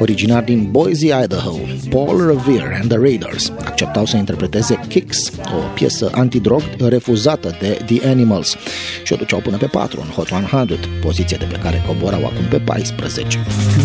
Originar din Boise, Idaho, Paul Revere and the Raiders acceptau să interpreteze Kicks, o piesă antidrog refuzată de The Animals, și o duceau până pe 4 în Hot 100, poziție de pe care coborau acum pe 14.